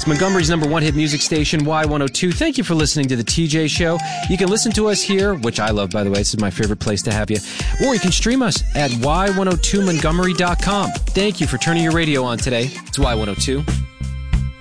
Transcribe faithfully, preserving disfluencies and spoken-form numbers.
Montgomery's number one hit music station, Y one oh two. Thank you for listening to The T J Show. You can listen to us here, which I love, by the way. This is my favorite place to have you. Or you can stream us at y one oh two montgomery dot com. Thank you for turning your radio on today. It's Y one oh two.